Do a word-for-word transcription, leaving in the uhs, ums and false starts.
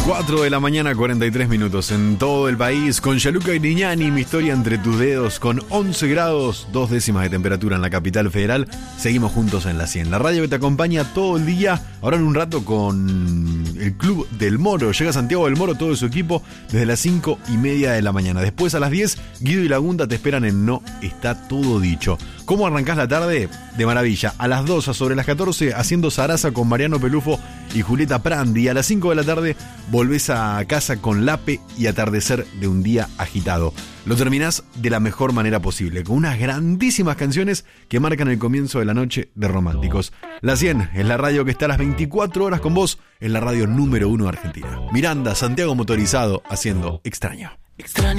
cuatro de la mañana, cuarenta y tres minutos en todo el país, con Gianluca Grignani, Mi historia entre tus dedos, con once grados, dos décimas de temperatura en la capital federal. Seguimos juntos en la cien, la radio que te acompaña todo el día. Ahora en un rato con el Club del Moro. Llega Santiago del Moro, todo su equipo, desde las cinco y media de la mañana. Después a las diez, Guido y Lagunda te esperan en No Está Todo Dicho. ¿Cómo arrancás la tarde? De maravilla. A las dos, sobre las catorce, haciendo zaraza con Mariano Pelufo y Julieta Prandi. A las cinco de la tarde volvés a casa con Lape y Atardecer de un día agitado. Lo terminás de la mejor manera posible, con unas grandísimas canciones que marcan el comienzo de la noche de Románticos. La cien es la radio que está a las veinticuatro horas con vos, en la radio número uno de Argentina. Miranda, Santiago Motorizado, haciendo Extraño. Extraño.